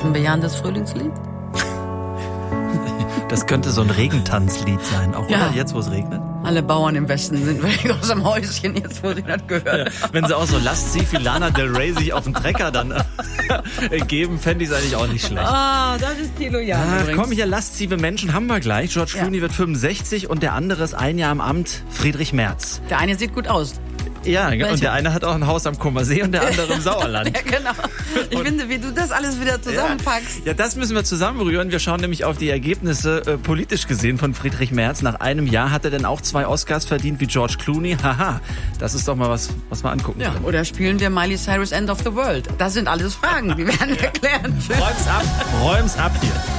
lebenbejahendes Frühlingslied? Das könnte so ein Regentanzlied sein, auch Ja. oder? Jetzt, wo es regnet. Alle Bauern im Westen sind weg aus dem Häuschen, jetzt wo sie das gehört haben. Wenn sie auch so lasst sie Lana Del Rey sich auf den Trecker dann geben, fände ich es eigentlich auch nicht schlecht. Ah, das ist Thilo Jahn Ach, übrigens. komm, hier laszive Menschen haben wir gleich. George Clooney wird 65 und der andere ist ein Jahr im Amt, Friedrich Merz. Der eine sieht gut aus. Ja, und der eine hat auch ein Haus am Kummersee und der andere im Sauerland. Ja, genau. Ich finde, wie du das alles wieder zusammenpackst. Ja, das müssen wir zusammenrühren. Wir schauen nämlich auf die Ergebnisse politisch gesehen von Friedrich Merz. Nach einem Jahr hat er denn auch 2 Oscars verdient wie George Clooney. Haha, das ist doch mal was wir angucken Ja, können. oder spielen wir Miley Cyrus End of the World? Das sind alles Fragen, die werden erklärt. Räum's ab hier.